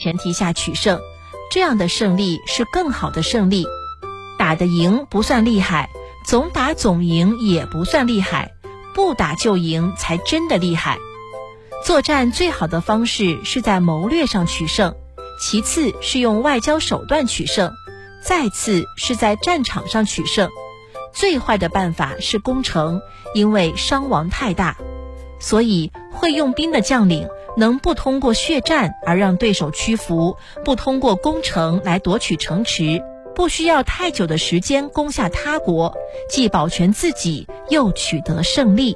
前提下取胜，这样的胜利是更好的胜利。打得赢不算厉害，总打总赢也不算厉害，不打就赢才真的厉害。作战最好的方式是在谋略上取胜，其次是用外交手段取胜，再次是在战场上取胜。最坏的办法是攻城，因为伤亡太大。所以会用兵的将领能不通过血战而让对手屈服，不通过攻城来夺取城池，不需要太久的时间攻下他国，既保全自己又取得胜利。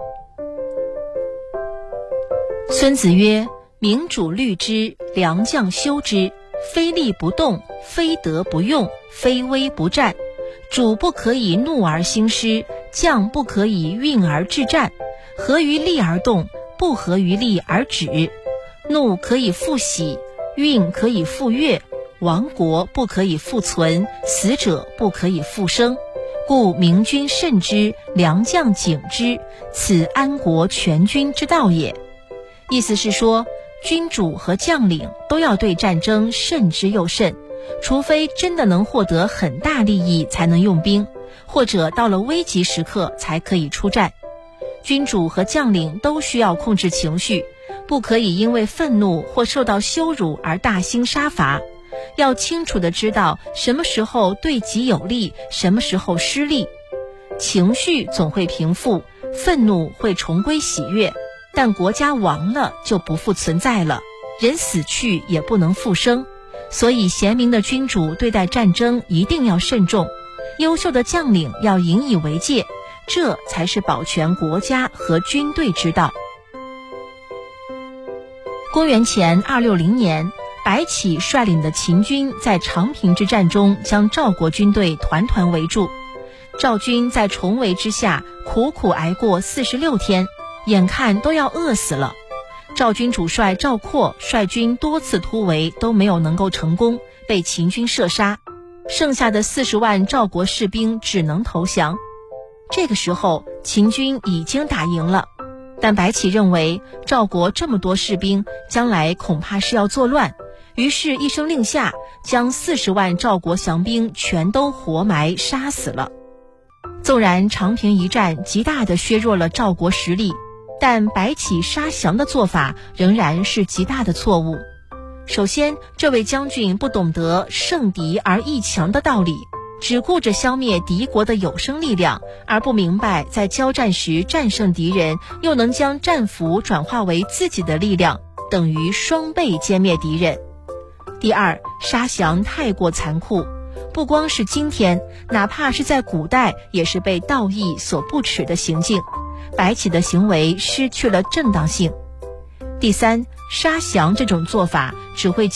孙子曰：明主虑之，良将修之，非利不动，非德不用，非威不战。主不可以怒而兴师，将不可以运而制战。合于利而动，不合于利而止。怒可以复喜，运可以复悦，亡国不可以复存，死者不可以复生。故明君慎之，良将警之，此安国全军之道也。意思是说，君主和将领都要对战争慎之又慎，除非真的能获得很大利益才能用兵，或者到了危急时刻才可以出战。君主和将领都需要控制情绪，不可以因为愤怒或受到羞辱而大兴杀伐，要清楚地知道什么时候对己有利，什么时候失利。情绪总会平复，愤怒会重归喜悦，但国家亡了就不复存在了，人死去也不能复生。所以贤明的君主对待战争一定要慎重，优秀的将领要引以为戒，这才是保全国家和军队之道。公元前260年，白起率领的秦军在长平之战中将赵国军队团团围住。赵军在重围之下苦苦挨过46天，眼看都要饿死了。赵军主帅赵括率军多次突围都没有能够成功，被秦军射杀。剩下的40万赵国士兵只能投降。这个时候秦军已经打赢了，但白起认为赵国这么多士兵，将来恐怕是要作乱，于是一声令下，将40万赵国降兵全都活埋杀死了。纵然长平一战极大地削弱了赵国实力，但白起杀降的做法仍然是极大的错误。首先，这位将军不懂得胜敌而易强的道理，只顾着消灭敌国的有生力量，而不明白在交战时战胜敌人，又能将战俘转化为自己的力量，等于双倍歼灭敌人。第二，杀降太过残酷，不光是今天，哪怕是在古代也是被道义所不耻的行径。白起的行为失去了正当性。第三，杀降这种做法只会